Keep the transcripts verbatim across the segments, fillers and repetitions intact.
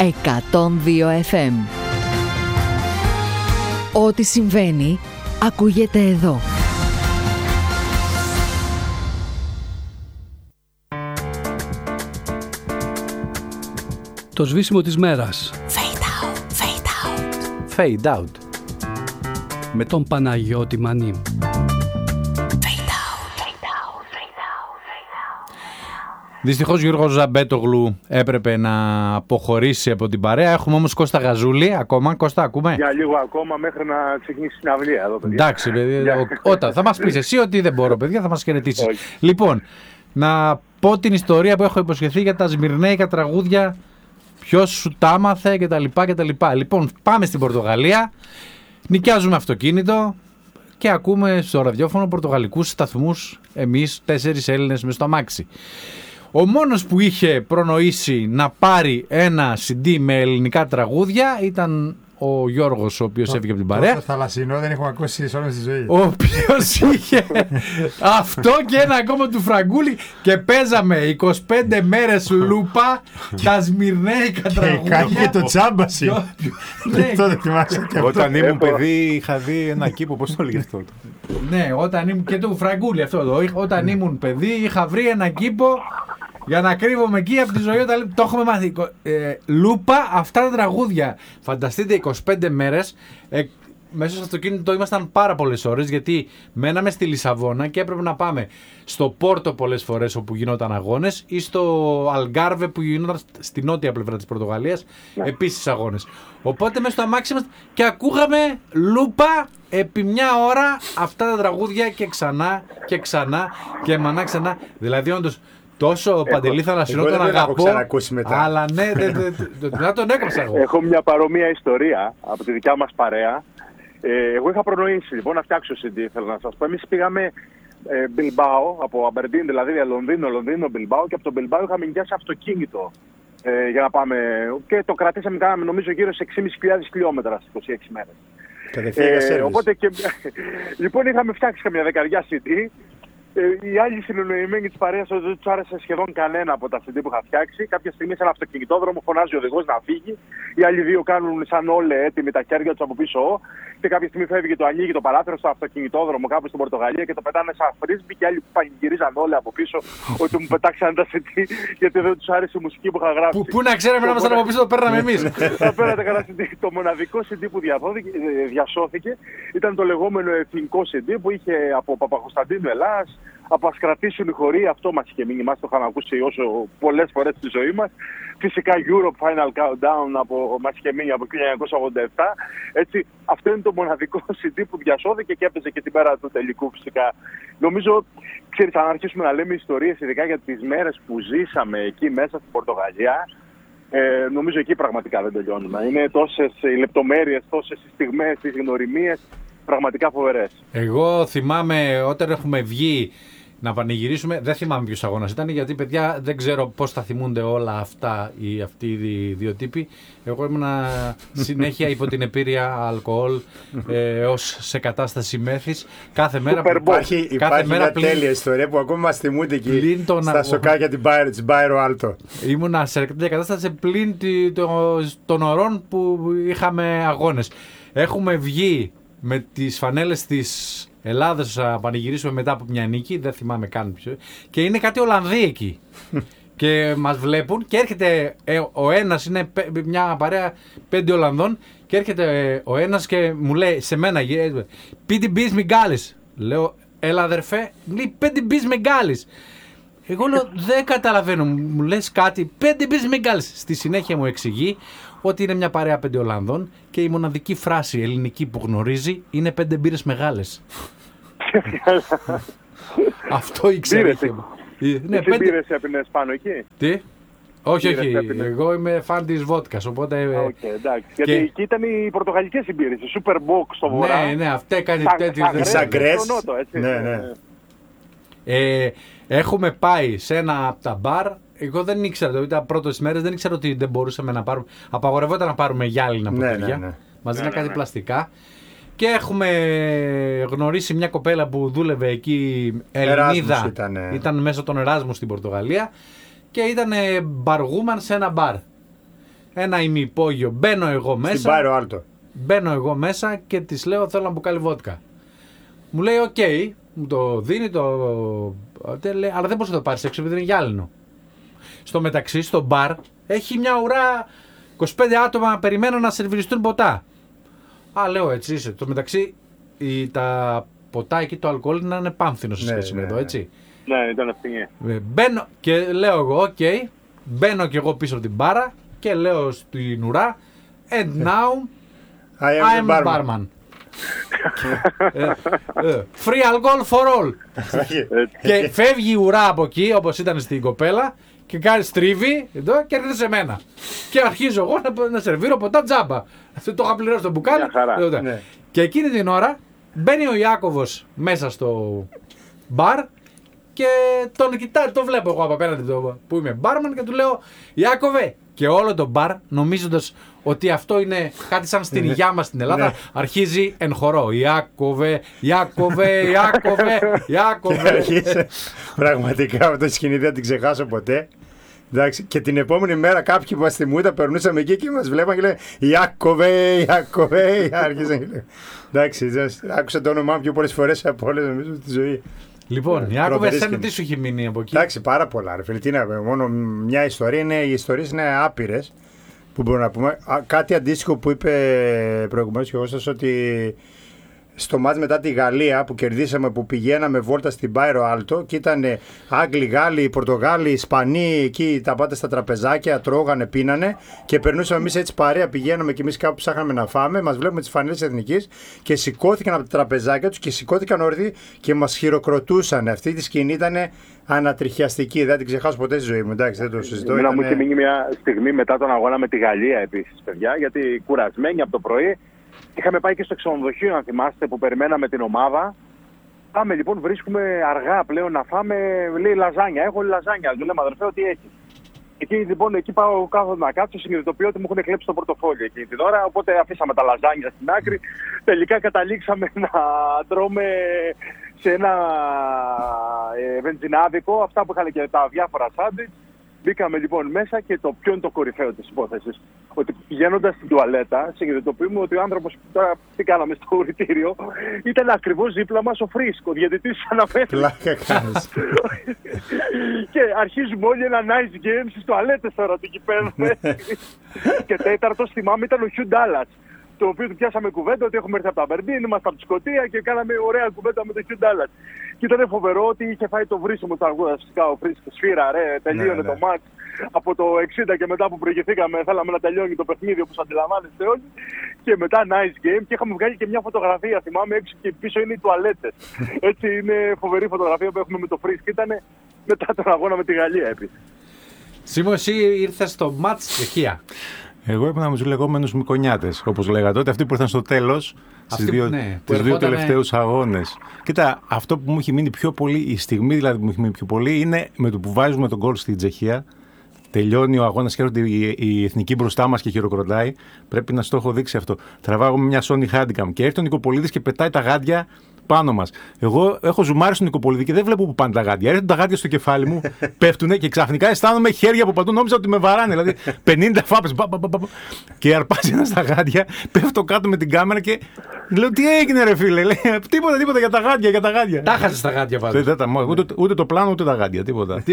εκατόν δύο εφ εμ. Ό,τι συμβαίνει, ακούγεται εδώ. Το σβήσιμο της μέρας. Fade out, fade out. Fade out. Με τον Παναγιώτη Μανί. Δυστυχώς Γιώργος Ζαμπέτογλου έπρεπε να αποχωρήσει από την παρέα. Έχουμε όμως Κώστα Γαζούλη ακόμα. Κώστα, ακούμε? Για λίγο ακόμα μέχρι να ξεκινήσει η συναυλία εδώ, παιδιά. Εντάξει, παιδιά. Όταν θα μας πεις εσύ ότι δεν μπορώ, παιδιά, θα μας χαιρετήσεις. Λοιπόν, να πω την ιστορία που έχω υποσχεθεί για τα σμυρνέικα τραγούδια. Ποιος σου τα άμαθε κτλ. Λοιπόν, πάμε στην Πορτογαλία. Νοικιάζουμε αυτοκίνητο και ακούμε στο ραδιόφωνο πορτογαλικούς σταθμούς. Εμείς τέσσερις Έλληνες μες στο αμάξι. Ο μόνος που είχε προνοήσει να πάρει ένα σι ντι με ελληνικά τραγούδια ήταν ο Γιώργος, ο οποίος έφυγε από την παρέα. Το θαλασσινό δεν έχουμε ακούσει σε όλη τη ζωή. Ο οποίος είχε αυτό και ένα ακόμα του Φραγκούλη και παίζαμε είκοσι πέντε μέρες λούπα τα σμυρνέικα τραγούδια. Και το τσάμπασι. Όταν ήμουν παιδί είχα δει ένα κήπο, πώς το λέγε αυτό? Ναι, όταν ήμουν και του Φραγκούλη αυτό εδώ. Όταν ήμουν παιδί είχα βρει ένα κήπο για να κρύβομαι εκεί από τη ζωή. Όταν... Το έχουμε μάθει. Ε, λούπα αυτά τα τραγούδια. Φανταστείτε είκοσι πέντε μέρες. Ε, μέσα στο αυτοκίνητο ήμασταν πάρα πολλές ώρες, γιατί μέναμε στη Λισαβόνα και έπρεπε να πάμε στο Πόρτο πολλές φορές όπου γινόταν αγώνες ή στο Αλγκάρβε που γινόταν στη νότια πλευρά της Πορτογαλίας, yeah. επίσης αγώνες. Οπότε μέσα στο αμάξι μας και ακούγαμε λούπα επί μια ώρα αυτά τα τραγούδια και ξανά και ξανά και μανά ξανά. Δηλαδή όντως τόσο Παντελή Θαλασσινό τον αγαπώ, αλλά ναι, δε, δε, δε, δε, τον έκοψα εγώ. Έχω μια παρόμοια ιστορία από τη δικιά μας παρέα. Ε, εγώ είχα προνοήσει λοιπόν να φτιάξω σι ντι, θέλω να σας πω. Εμείς πήγαμε Μπιλμπάο, ε, από Αμπερντίν, δηλαδή Λονδίνο, Λονδίνο, Μπιλμπάο, και από τον Μπιλμπάο είχαμε νοικιάσει αυτοκίνητο ε, για να πάμε. Και το κρατήσαμε, κάναμε νομίζω γύρω σε έξι χιλιάδες πεντακόσια χιλιόμετρα στις είκοσι έξι μέρες. Ε, οπότε και, λοιπόν είχαμε φτιάξει καμιά δεκαριά σι ντι. Ε, οι άλλοι συνεννοημένοι της παρέας δεν τους άρεσε σχεδόν κανένα από τα σι ντι που είχα φτιάξει. Κάποια στιγμή σε ένα αυτοκινητόδρομο φωνάζει ο οδηγός να φύγει. Οι άλλοι δύο κάνουν σαν όλε έτοιμοι τα χέρια τους από πίσω. Και κάποια στιγμή φεύγει, το ανοίγει το παράθυρο στο αυτοκινητόδρομο κάπου στην Πορτογαλία και το πετάνε σαν φρίσμπι. Και άλλοι που πανηγυρίζαν όλοι από πίσω ότι μου πετάξαν τα σι ντι γιατί δεν τους άρεσε η μουσική που είχα γράψει. Πού, πού να ξέραμε να ήμασταν από πίσω, το παίρναμε εμείς. Θα πέρατε καλά σι ντι. Το μοναδικό σι ντι που διασώθηκε ήταν το λεγόμενο εθνικό σι ντι που είχε από Παπακοσταντίνου Ελλάς. Από ας κρατήσουν οι χωροί, αυτό μας είχε μείνει, μας το είχαμε ακούσει όσο πολλές φορές στη ζωή μας. Φυσικά Europe Final Countdown από, μας είχε μείνει από χίλια εννιακόσια ογδόντα επτά. Έτσι, αυτό είναι το μοναδικό σι ντι που διασώθηκε και έπαιζε και την πέρα του τελικού φυσικά. Νομίζω, ξέρεις, αν αρχίσουμε να λέμε ιστορίες, ειδικά για τις μέρες που ζήσαμε εκεί μέσα στην Πορτογαλία, ε, νομίζω εκεί πραγματικά δεν τελειώνουμε. Είναι τόσες οι λεπτομέρειες, τόσες οι στιγμές, οι γνωριμίες, πραγματικά φοβερές. Εγώ θυμάμαι όταν έχουμε βγει να πανηγυρίσουμε, δεν θυμάμαι ποιος αγώνας ήταν, γιατί παιδιά δεν ξέρω πώς θα θυμούνται όλα αυτά οι, αυτοί οι δύο τύποι. Εγώ ήμουνα συνέχεια υπό την επίρρεια αλκοόλ ε, ως σε κατάσταση μέθης. Κάθε μέρα που υπάρχει, κάθε υπάρχει μέρα μια πλην, τέλεια ιστορία που ακόμα μας θυμούνται εκεί τον, στα σοκάκια της Μπάιρο Άλτο. Ήμουνα σε τέτοια κατάσταση πλην των ωρών που είχαμε αγώνες. Έχουμε βγει με τις φανέλες της Ελλάδας να πανηγυρίσουμε μετά από μια νίκη, δεν θυμάμαι καν ποιο, και είναι κάτι Ολλανδοί εκεί και μας βλέπουν και έρχεται ε, ο ένας, είναι μια παρέα πέντε Ολλανδών και έρχεται ε, ο ένας και μου λέει σε μένα πέντε μπις Μιγκάλης, λέω έλα αδερφέ, λέει πέντε μπις Μιγκάλης. Εγώ λέω δεν καταλαβαίνω, μου λες κάτι πέντε μπις Μιγκάλης. Στη συνέχεια μου εξηγεί ότι είναι μια παρέα πέντε Ολλανδών και η μοναδική φράση ελληνική που γνωρίζει είναι πέντε μπύρες μεγάλες. Αυτό ήξερε. Ναι, πέντε μπύρες έπινες πάνω εκεί. Τι? Όχι, όχι. Εγώ είμαι φαν της βότκας, οπότε... Okay, εντάξει. Και... Γιατί εκεί ήταν οι πορτογαλικές συμπύρες, η Super Box στο βορρά. Ναι, ναι, αυτή έκανε τέτοιες... Σαγκρές. Ναι, ναι. Ε, έχουμε πάει σε ένα από τα μπαρ. Εγώ δεν ήξερα, δηλαδή τα πρώτες μέρες δεν ήξερα ότι δεν μπορούσαμε να πάρουμε. Απαγορευόταν να πάρουμε γυάλινα ποτήρια. Ναι, ναι, ναι. Μας δίνανε ναι, κάτι ναι. πλαστικά. Και έχουμε γνωρίσει μια κοπέλα που δούλευε εκεί, Ελληνίδα. Ήταν, ήταν μέσω των Εράσμους στην Πορτογαλία. Και ήταν μπαργούμαν σε ένα μπαρ. ένα ημιυπόγειο. Μπαίνω εγώ μέσα. Στην Μπάιρο Άλτο. Μπαίνω εγώ μέσα και της λέω: θέλω ένα μπουκάλι βότκα. Μου λέει: οκ, okay, μου το δίνει το. Λέει, αλλά δεν μπορείς να το πάρεις έξω επειδή είναι γυάλινο. Στο μεταξύ, στο μπαρ έχει μια ουρά είκοσι πέντε άτομα περιμένουν να σερβιριστούν ποτά. Α, λέω έτσι είσαι. Το μεταξύ, η, τα ποτά εκεί, το αλκοόλ να είναι πάμφθινο σε σχέση με εδώ, έτσι. Ναι, ήταν ευθυνή. Μπαίνω και λέω εγώ: οκ, okay, μπαίνω κι εγώ πίσω από την μπάρα και λέω στην ουρά: and now I am the barman. Free alcohol for all. Και φεύγει η ουρά από εκεί, όπως ήταν στην κοπέλα, και κάνει στρίβει εδώ και έρχεται σε μένα. Και αρχίζω εγώ να, να σερβίρω ποτά τζάμπα. Αυτό το είχα πληρώσει το μπουκάλι. Ναι. Και εκείνη την ώρα μπαίνει ο Ιάκωβος μέσα στο μπαρ και τον κοιτάει, το βλέπω εγώ από απέναντι το, που είμαι μπάρμαν και του λέω: Ιάκωβε! Και όλο το μπαρ, νομίζοντας ότι αυτό είναι κάτι σαν στην υγειά μας στην Ελλάδα, αρχίζει εν χορό. Ιάκωβε, Ιάκωβε, Ιάκωβε, Ιάκωβε. Πραγματικά αυτή τη σκηνή δεν την ξεχάσω ποτέ. Εντάξει, και την επόμενη μέρα κάποιοι που μας θυμούνταν περνούσαμε εκεί και μας βλέπαν και λέγανε Ιάκωβε, Ιάκωβε. Άρχιζαν. Εντάξει, άκουσα το όνομά μου πιο πολλές φορές από όλες νομίζω στη ζωή. Λοιπόν, yeah, Ιάκωβε, εσένα τι σου έχει μείνει από εκεί? Εντάξει, πάρα πολλά. Ρε, φίλε, τι να, μόνο μια ιστορία είναι, οι ιστορίες είναι άπειρες που μπορούμε να πούμε. Α, κάτι αντίστοιχο που είπε προηγουμένως και εγώ σας, ότι στο μάτς μετά τη Γαλλία που κερδίσαμε, που πηγαίναμε βόλτα στην Μπάιρο Άλτο και ήταν Άγγλοι, Γάλλοι, Πορτογάλοι, Ισπανοί εκεί τα πάτε στα τραπεζάκια, τρώγανε, πίνανε και περνούσαμε εμείς έτσι παρέα, πηγαίναμε και εμείς κάπου ψάχναμε να φάμε. Μας βλέπουμε τις φανέλες εθνικής και σηκώθηκαν από τα τραπεζάκια τους και σηκώθηκαν όρθιοι και μας χειροκροτούσαν. Αυτή τη σκηνή ήταν ανατριχιαστική, δεν την ξεχάσω ποτέ στη ζωή μου. Εντάξει, δεν το συζητώ. Εμένα μου είχε μείνει μια στιγμή μετά τον αγώνα με τη Γαλλία επίσης, παιδιά, γιατί κουρασμένοι από το πρωί. Είχαμε πάει και στο ξενοδοχείο, αν θυμάστε, που περιμέναμε την ομάδα. Πάμε λοιπόν, βρίσκουμε αργά πλέον να φάμε, λέει λαζάνια. Έχω λαζάνια. Του λέμε, αδερφέ, ότι έχει. Εκεί λοιπόν, εκεί πάω κάθομαι να κάτσω, συνειδητοποιώ ότι μου έχουν κλέψει το πορτοφόλι εκείνη την ώρα. Οπότε αφήσαμε τα λαζάνια στην άκρη. Τελικά καταλήξαμε να τρώμε σε ένα ε, βενζινάδικο, αυτά που είχαν και τα διάφορα σάντουιτς. Μπήκαμε λοιπόν μέσα και το ποιο είναι το κορυφαίο της υπόθεσης. Ότι πηγαίνοντας στην τουαλέτα, συνειδητοποιούμε ότι ο άνθρωπος, τώρα τι κάναμε στο ουρητήριο, ήταν ακριβώς δίπλα μας ο Φρίσκο, ο διαιτητής αναφέρει. Πλάκα κάνεις. Και αρχίζουμε όλοι ένα nice game στις τουαλέτες τώρα ότι εκεί παίρνουμε. Και τέταρτος θυμάμαι ήταν ο Χιου Ντάλλας, το οποίο του πιάσαμε κουβέντα ότι έχουμε έρθει από τα Μπερντίν, είμαστε από τη Σκωτία και κάναμε ωραία κουβέντα με τον Χιου Ντάλλας. Και ήταν φοβερό ότι είχε φάει το βρίσιμο του αργούδα φυσικά ο Φρίσκος, σφύρα ρε, τελείωνε ναι, το ναι. μάτς. Από το εξήντα και μετά που προηγηθήκαμε θέλαμε να τελειώνει το παιχνίδι όπως αντιλαμβάνεστε όλοι. Και μετά nice game και είχαμε βγάλει και μια φωτογραφία, θυμάμαι έξω και πίσω είναι οι τουαλέτες. Έτσι είναι φοβερή φωτογραφία που έχουμε με το Φρίσκο. Ήταν μετά τον αγώνα με τη Γαλλία επίσης. Σίμω, εσύ ήρθες στο μάτς Τσεχία. Εγώ ήμουν με τους λεγόμενους Μικονιάτες, όπως λέγατε τότε, αυτοί που ήρθαν στο τέλος στις δύο, ναι, τις δύο τελευταίους αγώνες. Κοίτα, αυτό που μου έχει μείνει πιο πολύ, η στιγμή δηλαδή που μου έχει μείνει πιο πολύ, είναι με το που βάζουμε τον γκολ στην Τσεχία. Τελειώνει ο αγώνας και έρχονται η, η εθνική μπροστά μας και χειροκροτάει. Πρέπει να στο έχω δείξει αυτό. Τραβάγουμε μια Sony Handicam και έρχεται ο Νικοπολίδης και πετάει τα γάντια πάνω μας. Εγώ έχω ζουμάρει στον Νικοπολίδη και δεν βλέπω που πάνε τα γάντια. Έρχονται τα γάντια στο κεφάλι μου, πέφτουνε και ξαφνικά αισθάνομαι χέρια από παντού. Νόμιζα ότι με βαράνε. Δηλαδή πενήντα φάπες. Μπα, μπα, μπα, μπα, και αρπάζει ένα στα γάντια, πέφτω κάτω με την κάμερα και λέω τι έγινε ρε φίλε. Λέει, τίποτα, τίποτα για τα γάντια. Για τα γάντια. Τα χάσε τα γάντια πάντως. Ούτε, ούτε το πλάνο ούτε τα γάντια. Τίποτα.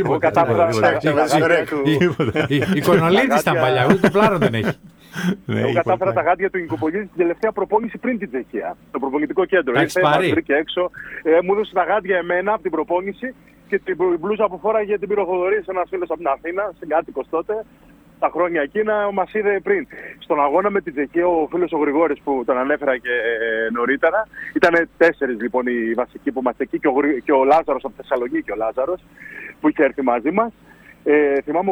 Η Κονολίδης ήταν παλιά, ούτε το πλάνο δεν έχει. Ναι, εγώ κατάφερα τα γάντια του Νικοπολίδη στην τελευταία προπόνηση πριν την Τσεχία. Στο προπονητικό κέντρο. Ήρθε, μας βρήκε έξω. Ε, μου έδωσε τα γάντια εμένα από την προπόνηση και την μπλούζα που φόραγε την πυροχοδορία σε ένα φίλο από την Αθήνα, συγκάτοικος τότε. Τα χρόνια εκείνα μας είδε πριν. Στον αγώνα με την Τσεχία, ο φίλος ο Γρηγόρης που τον ανέφερα και ε, νωρίτερα, ήταν τέσσερις λοιπόν οι βασικοί που είμαστε εκεί και ο, και ο Λάζαρος από Θεσσαλονίκη, ο Λάζαρος που είχε έρθει μαζί μας. Ε, θυμάμαι